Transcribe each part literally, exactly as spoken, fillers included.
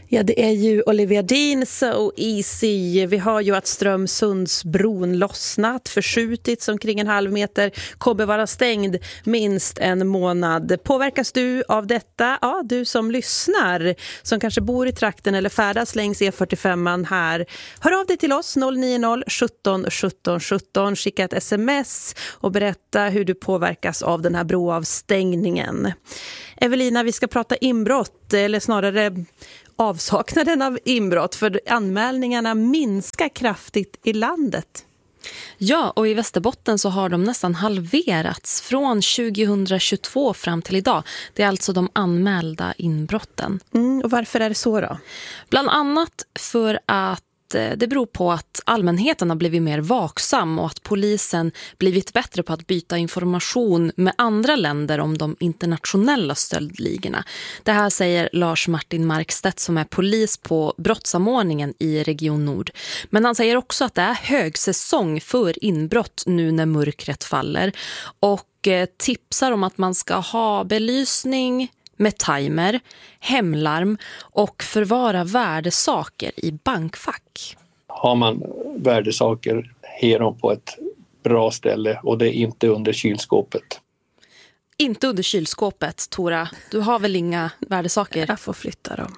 Ja, det är ju Olivia Dean, So Easy. Vi har ju att Strömsundsbron lossnat, förskjutits omkring en halv meter, kommer vara stängd minst en månad. Påverkas du av detta? Ja, du som lyssnar, som kanske bor i trakten eller färdas längs E fyrtiofem här. Hör av dig till oss noll nio noll sjutton sjutton sjutton, skicka ett sms och berätta hur du påverkas av den här broavstängningen. Evelina, vi ska prata inbrott, eller snarare avsaknaden av inbrott, för anmälningarna minskar kraftigt i landet. Ja, och i Västerbotten så har de nästan halverats från tjugohundratjugotvå fram till idag. Det är alltså de anmälda inbrotten. Mm, och varför är det så då? Bland annat för att det beror på att allmänheten har blivit mer vaksam och att polisen blivit bättre på att byta information med andra länder om de internationella stöldligorna. Det här säger Lars Martin Markstedt som är polis på brottssamordningen i Region Nord. Men han säger också att det är högsäsong för inbrott nu när mörkret faller och tipsar om att man ska ha belysning med timer, hemlarm och förvara värdesaker i bankfack. Har man värdesaker här på ett bra ställe och det är inte under kylskåpet. Inte under kylskåpet, Tora. Du har väl inga värdesaker? Jag får flytta dem.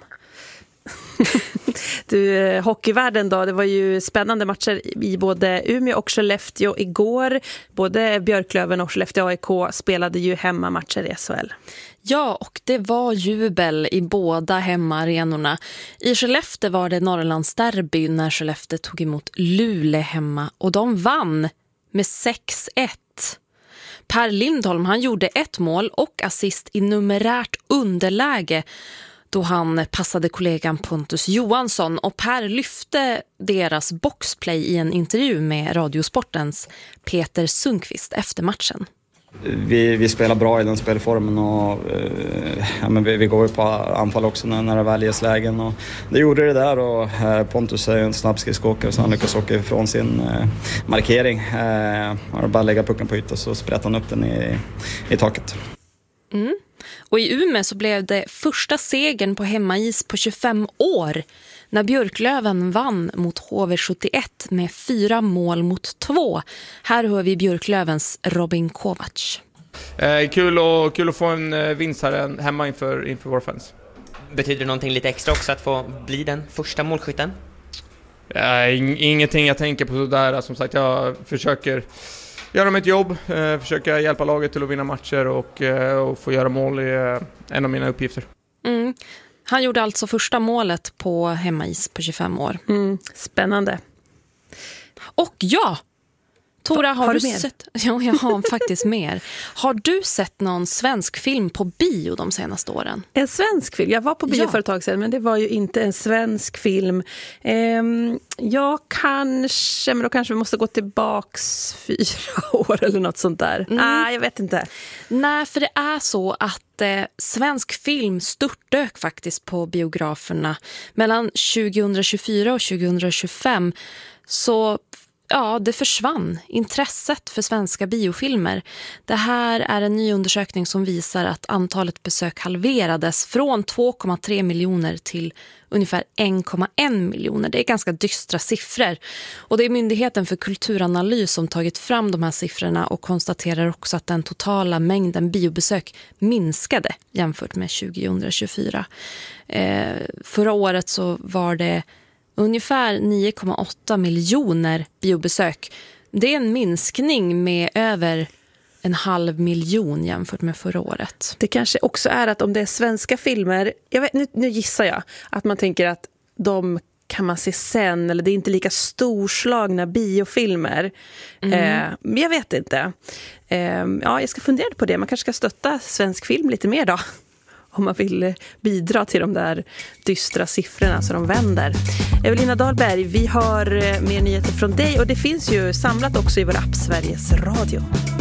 Du, hockeyvärlden då, det var ju spännande matcher i både Umeå och Skellefteå igår. Både Björklöven och Skellefteå A I K spelade ju hemmamatcher i S H L. Ja, och det var jubel i båda hemmaarenorna. I Skellefteå var det Norrlands derby när Skellefteå tog emot Luleå hemma och de vann med sex ett. Per Lindholm, han gjorde ett mål och assist i numerärt underläge då han passade kollegan Pontus Johansson, och Per lyfte deras boxplay i en intervju med Radiosportens Peter Sundqvist efter matchen. Vi, vi spelar bra i den spelformen och eh, ja, men vi, vi går ju på anfall också när, när det väl ges lägen. Och det gjorde det där och eh, Pontus är ju en snabbskridskåkare så han lyckas åka ifrån sin eh, markering. Eh, och bara lägga pucken på ytan så sprättar han upp den i, i taket. Mm. Och i Umeå så blev det första segern på hemmais på tjugofem år när Björklöven vann mot H V sjuttioett med fyra mål mot två. Här hör vi Björklövens Robin Kovacs. Eh, kul, och, kul att få en vinst här hemma inför, inför våra fans. Betyder det någonting lite extra också att få bli den första målskytten? Eh, ingenting jag tänker på sådär. Som sagt, jag försöker göra mitt jobb, eh, försöka hjälpa laget till att vinna matcher och, eh, och få göra mål i eh, en av mina uppgifter. Mm. Han gjorde alltså första målet på hemmais på tjugofem år. Mm. Spännande. Och ja, Tora, har, har du, du mer? sett? Ja, jag har faktiskt mer. Har du sett någon svensk film på bio de senaste åren? En svensk film? Jag var på bio ja. för ett tag sedan, men det var ju inte en svensk film. Ehm, jag kanske, men då kanske vi måste gå tillbaks fyra år eller något sånt där. Mm. Ah, jag vet inte. Nej, för det är så att eh, svensk film störtdök faktiskt på biograferna. Mellan tjugohundratjugofyra och tjugohundratjugofem så ja, det försvann intresset för svenska biofilmer. Det här är en ny undersökning som visar att antalet besök halverades från två komma tre miljoner till ungefär en komma en miljoner. Det är ganska dystra siffror. Och det är Myndigheten för kulturanalys som tagit fram de här siffrorna och konstaterar också att den totala mängden biobesök minskade jämfört med tjugohundratjugofyra. Eh, förra året så var det ungefär nio komma åtta miljoner biobesök. Det är en minskning med över en halv miljon jämfört med förra året. Det kanske också är att om det är svenska filmer, jag vet, nu, nu gissar jag, att man tänker att de kan man se sen, eller det är inte lika storslagna biofilmer. Mm. Eh, jag vet inte. Eh, ja, jag ska fundera på det. Man kanske ska stötta svensk film lite mer då. Om man vill bidra till de där dystra siffrorna så de vänder. Evelina Dahlberg, vi har mer nyheter från dig och det finns ju samlat också i vår app Sveriges Radio.